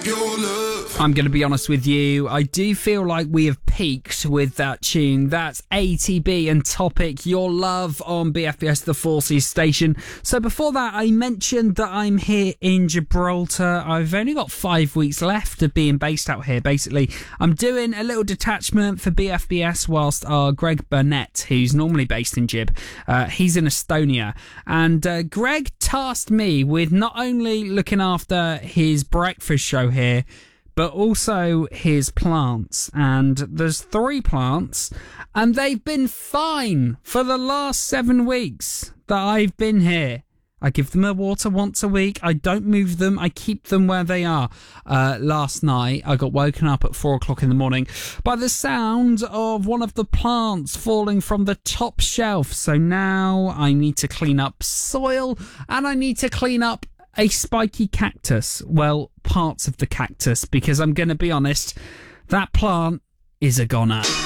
I'm going to be honest with you, I do feel like we have peaked with that tune. That's ATB and Topic, Your Love on BFBS The 4C station. So before that, I mentioned that I'm here in Gibraltar. I've only got 5 weeks left of being based out here, basically. I'm doing a little detachment for BFBS whilst our Greg Burnett, who's normally based in Gib, he's in Estonia. And Greg tasked me with not only looking after his breakfast show here, but also his plants. And there's 3 plants, and they've been fine for the last 7 weeks that I've been here. I give them a water once a week. I don't move them. I keep them where they are. Last night, I got woken up at 4 o'clock in the morning by the sound of one of the plants falling from the top shelf. So now I need to clean up soil, and I need to clean up a spiky cactus. Well, parts of the cactus, because I'm going to be honest, that plant is a goner.